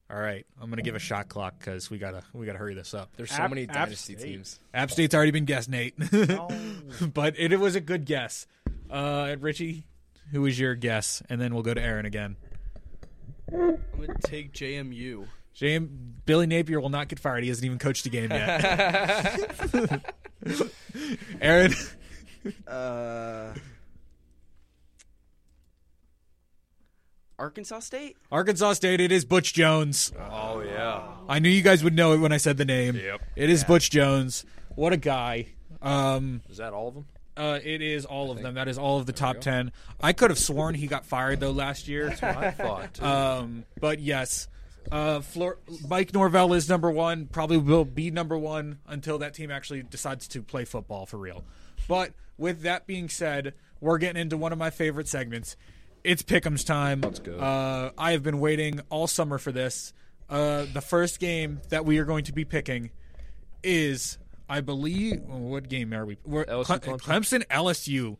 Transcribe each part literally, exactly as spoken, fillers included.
All right, I'm gonna give a shot clock because we gotta we gotta hurry this up. There's so App, many App dynasty State. teams. App State's already been guessed, Nate, Oh. but it, it was a good guess. Uh, Richie, who was your guess? And then we'll go to Aaron again. I'm going to take J M U. James Billy Napier will not get fired. He hasn't even coached a game yet. Aaron, Uh, Arkansas State? Arkansas State. It is Butch Jones. Oh, yeah. I knew you guys would know it when I said the name. Yep. It is Yeah. Butch Jones. What a guy. Um, Is that all of them? uh, it is all of them. That is all of the we top go. ten. I could have sworn he got fired though last year. That's what I thought, too. Um, but yes, uh, Flor- Mike Norvell is number one. Probably will be number one until that team actually decides to play football for real. But with that being said, we're getting into one of my favorite segments. It's Pick'em's time. Let's go. Uh, I have been waiting all summer for this. Uh, the first game that we are going to be picking is, I believe, what game are we? We're, L S U Cle- Clemson? Clemson L S U.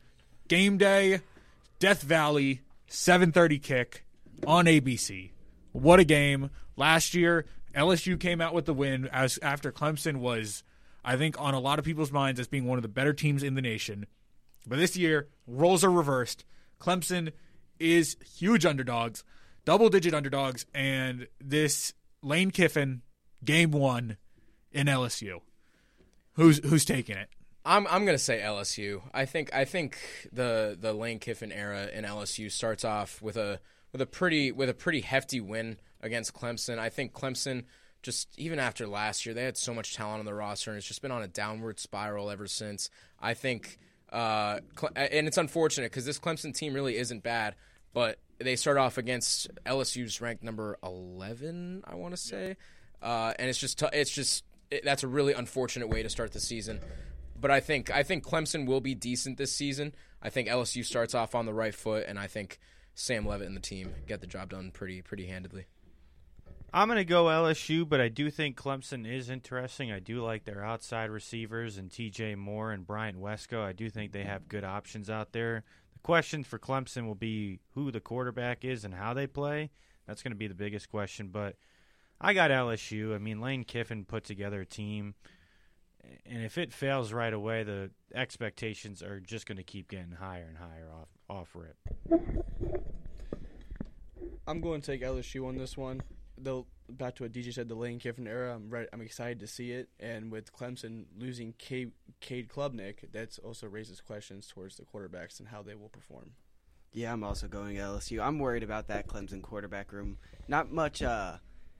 Game day, Death Valley, seven thirty kick on A B C. What a game. Last year, L S U came out with the win as after Clemson was, I think, on a lot of people's minds as being one of the better teams in the nation. But this year, roles are reversed. Clemson is huge underdogs, double-digit underdogs, and this Lane Kiffin, game one in L S U. Who's who's taking it? I'm I'm gonna say L S U. I think I think the the Lane Kiffin era in L S U starts off with a with a pretty with a pretty hefty win against Clemson. I think Clemson, just even after last year, they had so much talent on the roster, and it's just been on a downward spiral ever since. I think, uh, and it's unfortunate because this Clemson team really isn't bad, but they start off against L S U's ranked number eleven, I want to say, uh, and it's just t- it's just it, that's a really unfortunate way to start the season. But I think I think Clemson will be decent this season. I think L S U starts off on the right foot, and I think Sam Leavitt and the team get the job done pretty pretty handedly. I'm going to go L S U, but I do think Clemson is interesting. I do like their outside receivers and T J Moore and Bryant Wesco. I do think they have good options out there. The question for Clemson will be who the quarterback is and how they play. That's going to be the biggest question, but I got L S U. I mean, Lane Kiffin put together a team, and if it fails right away, the expectations are just going to keep getting higher and higher off, off rip. I'm going to take L S U on this one. The back to what D J said, the Lane Kiffin era. I'm ready, I'm excited to see it, and with Clemson losing Cade, Cade Klubnik, that also raises questions towards the quarterbacks and how they will perform. Yeah, I'm also going L S U. I'm worried about that Clemson quarterback room. Not much uh,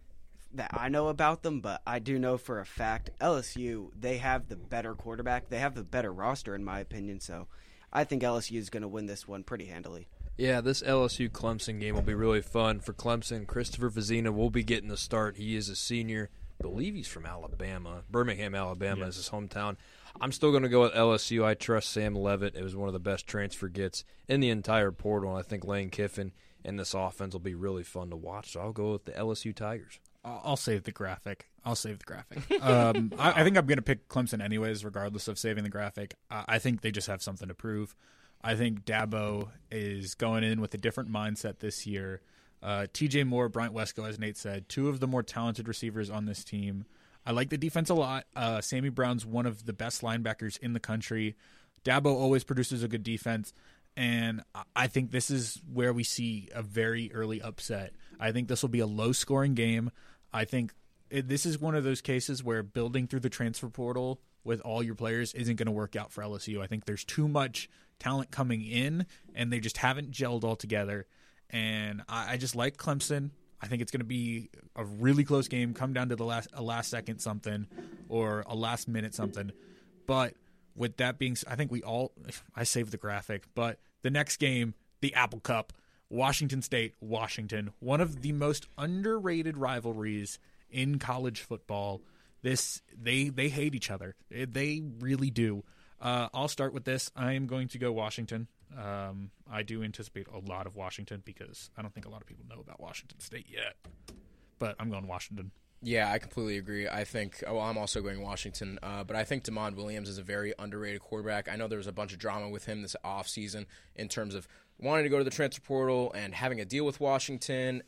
that I know about them, but I do know for a fact L S U, they have the better quarterback. They have the better roster, in my opinion, so I think L S U is going to win this one pretty handily. Yeah, this L S U Clemson game will be really fun for Clemson. Christopher Vizina will be getting the start. He is a senior. I believe he's from Alabama. Birmingham, Alabama Yes. is his hometown. I'm still going to go with L S U. I trust Sam Leavitt. It was one of the best transfer gets in the entire portal. I think Lane Kiffin and this offense will be really fun to watch. So I'll go with the L S U Tigers. I'll I'll save the graphic. I'll save the graphic. Um, I, I think I'm going to pick Clemson anyways, regardless of saving the graphic. I, I think they just have something to prove. I think Dabo is going in with a different mindset this year. Uh, T J Moore, Bryant Wesco, as Nate said, two of the more talented receivers on this team. I like the defense a lot. Uh, Sammy Brown's one of the best linebackers in the country. Dabo always produces a good defense, and I think this is where we see a very early upset. I think this will be a low-scoring game. I think it, this is one of those cases where building through the transfer portal with all your players isn't going to work out for L S U. I think there's too much talent coming in, and they just haven't gelled all together. And I, I just like Clemson. I think it's going to be a really close game, come down to the last a last second something or a last minute something. But with that being, I think we all I saved the graphic. But the next game, the Apple Cup, Washington State, Washington, one of the most underrated rivalries in college football. This they they hate each other. They really do. Uh, I'll start with this. I am going to go Washington. Um, I do anticipate a lot of Washington because I don't think a lot of people know about Washington State yet. But I'm going Washington. Yeah, I completely agree. I think well, I'm also going Washington, uh, but I think DeMond Williams is a very underrated quarterback. I know there was a bunch of drama with him this offseason in terms of wanting to go to the transfer portal and having a deal with Washington.